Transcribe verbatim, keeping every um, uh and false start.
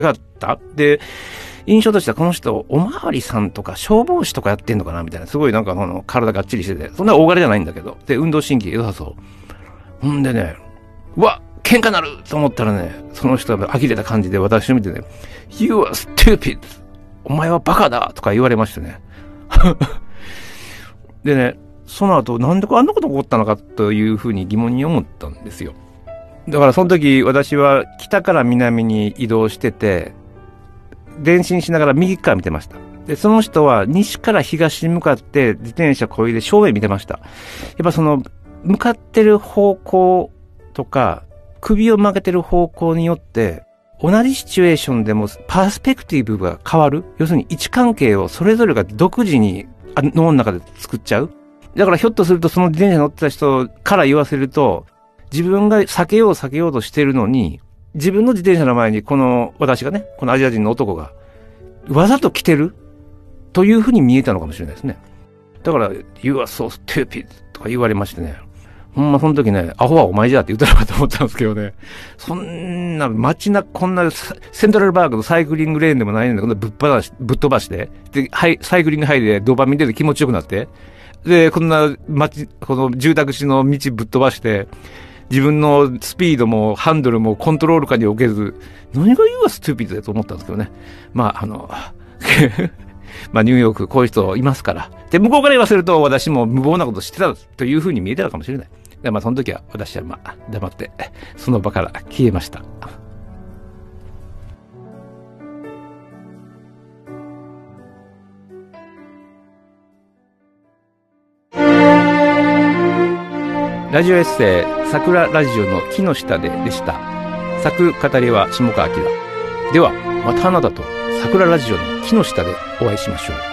があった。で、印象としてはこの人、おまわりさんとか消防士とかやってんのかなみたいな。すごいなんかこの体がっちりしてて、そんな大柄じゃないんだけど。で、運動神経良さそう。ほんでね、うわ喧嘩なると思ったらね、その人が呆れた感じで私を見てね、You are stupid! お前はバカだとか言われましてね。でね、その後なんであんなこと起こったのかというふうに疑問に思ったんですよ。だからその時私は北から南に移動してて、前進しながら右側見てました。で、その人は西から東に向かって自転車こいで正面見てました。やっぱその向かってる方向とか首を曲げてる方向によって同じシチュエーションでもパースペクティブが変わる。要するに位置関係をそれぞれが独自に脳の中で作っちゃう。だからひょっとするとその自転車乗ってた人から言わせると、自分が避けよう避けようとしてるのに、自分の自転車の前にこの私がね、このアジア人の男がわざと来てるというふうに見えたのかもしれないですね。だから、You are so stupid とか言われましてね。ほんまその時ね、アホはお前じゃって言ったのかと思ったんですけどね。そんな街な、こんなセントラルパークのサイクリングレーンでもないんだけど、ぶっ放し、ぶっ飛ばして、で、はい、サイクリングハイでドーパミン出て気持ちよくなって、で、こんな街、この住宅地の道ぶっ飛ばして、自分のスピードもハンドルもコントロール下に置けず、何が言うはストゥーピッドだと思ったんですけどね。まあ、あの、まあ、ニューヨークこういう人いますから。で、向こうから言わせると私も無謀なことしてたというふうに見えてたかもしれない。で、まあ、その時は私はまあ、黙って、その場から消えました。ラジオエッセイ、桜ラジオの木の下ででした。作語りは下川明。では、またあなたと桜ラジオの木の下でお会いしましょう。